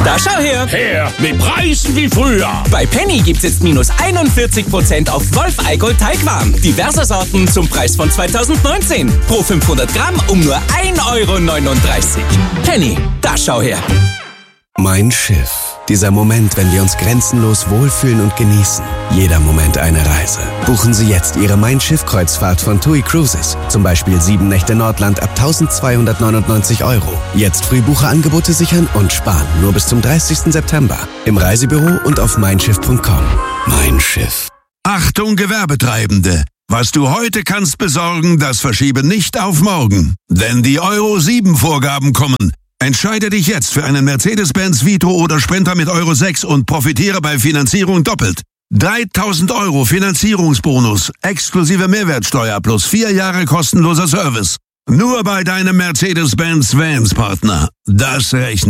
Da schau her! Her, mit Preisen wie früher. Bei Penny gibt's jetzt minus 41% auf Wolf Eigold Teigwaren. Diverse Sorten zum Preis von 2019. Pro 500 Gramm um nur 1,39 €. Penny, da schau her! Mein Schiff. Dieser Moment, wenn wir uns grenzenlos wohlfühlen und genießen. Jeder Moment eine Reise. Buchen Sie jetzt Ihre Mein Schiff-Kreuzfahrt von TUI Cruises. Zum Beispiel 7 Nächte Nordland ab 1.299 €. Jetzt Frühbucherangebote sichern und sparen. Nur bis zum 30. September. Im Reisebüro und auf meinschiff.com. Mein Schiff. Achtung Gewerbetreibende! Was du heute kannst besorgen, das verschiebe nicht auf morgen. Denn die Euro-7-Vorgaben kommen. Entscheide dich jetzt für einen Mercedes-Benz Vito oder Sprinter mit Euro 6 und profitiere bei Finanzierung doppelt. 3.000 € Finanzierungsbonus, exklusive Mehrwertsteuer plus 4 Jahre kostenloser Service. Nur bei deinem Mercedes-Benz Vans-Partner. Das rechnet.